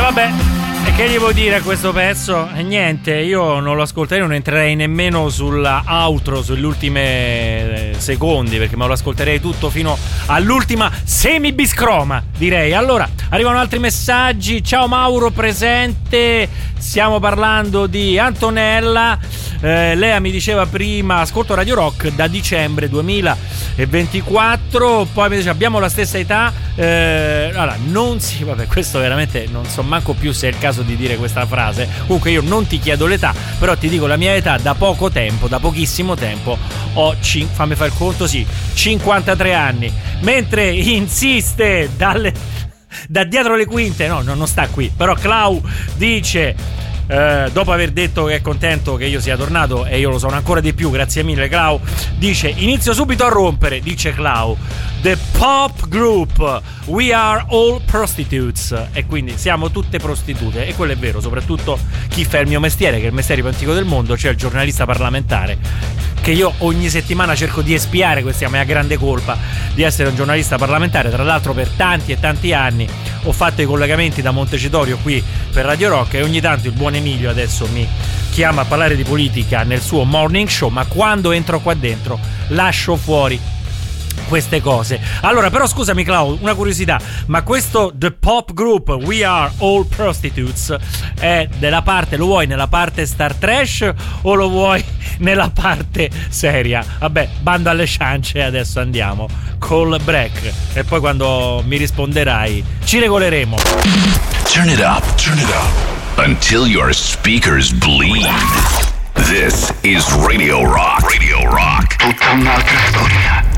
vabbè, e che gli devo dire a questo pezzo? Niente, io non lo ascolterei, non entrerei nemmeno sulla outro, sugli ultimi secondi, perché me lo ascolterei tutto fino all'ultima semi-biscroma, direi. Allora, arrivano altri messaggi. Ciao Mauro, presente. Stiamo parlando di Antonella. Lea mi diceva prima, ascolto Radio Rock da dicembre 2024. Poi mi dice abbiamo la stessa età. Allora, non si, vabbè, questo veramente non so manco più se è il caso di dire questa frase. Comunque io non ti chiedo l'età, però ti dico la mia età da poco tempo, da pochissimo tempo. Ho fammi fare il conto, sì, 53 anni. Mentre insiste da dietro le quinte, no, non sta qui, però Clau dice, dopo aver detto che è contento che io sia tornato, e io lo sono ancora di più, grazie mille Clau, dice inizio subito a rompere, dice Clau, the pop group We Are All Prostitutes, e quindi siamo tutte prostitute, e quello è vero, soprattutto chi fa il mio mestiere, che è il mestiere più antico del mondo, cioè il giornalista parlamentare, che io ogni settimana cerco di espiare questa mia grande colpa di essere un giornalista parlamentare. Tra l'altro per tanti e tanti anni ho fatto i collegamenti da Montecitorio qui per Radio Rock, e ogni tanto il buon Emilio adesso mi chiama a parlare di politica nel suo morning show, ma quando entro qua dentro lascio fuori queste cose. Allora, però scusami Clau, una curiosità, ma questo The Pop Group We Are All Prostitutes è della parte, lo vuoi nella parte star trash o lo vuoi nella parte seria? Vabbè, bando alle ciance, adesso andiamo col break e poi quando mi risponderai ci regoleremo. Turn it up until your speakers bleed. This is Radio Rock. Radio Rock. Tutta un'altra storia.